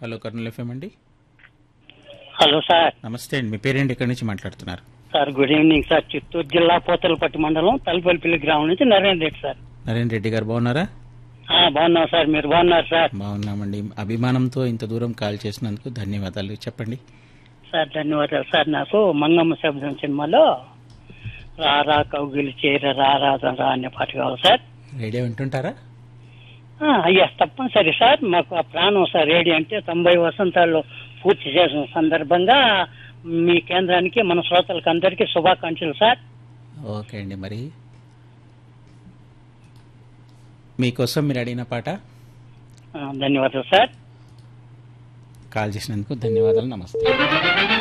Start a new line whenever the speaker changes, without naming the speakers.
Hello Kurnool FM అండి.
Hello sir.
నమస్తే అండి, మీ పేరేంటి, ఎక్కడి నుంచి మాట్లాడుతున్నారు?
Sir good evening sir. Chittoor జిల్లా పోతలపట్టు మండలం తలపల్లిపల్లి గ్రామం నుంచి నరేంద్ర రెడ్డి సార్.
నరేంద్ర రెడ్డి గారు బాగున్నారా?
బాగున్నాం సార్, మీరు బాగున్నారు సార్?
బాగున్నామండి. అభిమానంతో ఇంత దూరం కాల్ చేసినందుకు ధన్యవాదాలు. చెప్పండి
సార్. ధన్యవాదాలు సార్. నాకు మంగమ్మ శబ్దం సినిమాలో రారా కౌగిలి చేర రారాధన రా అనే పాట కావాలి సార్.
రేడియో వింటుంటారా?
అయ్యా తప్పనిసరి సార్, మాకు ఆ ప్రాణం సార్. రేడియో అంటే 90 వసంతాల్లో పూర్తి చేసిన సందర్భంగా మీ కేంద్రానికి మన శ్రోతలకు అందరికీ శుభాకాంక్షలు సార్.
ఓకే అండి, మరి మీకోసం మీరు అడిగిన పాట.
ధన్యవాదాలు సార్.
కాల్ చేసినందుకు ధన్యవాదాలు. నమస్తే.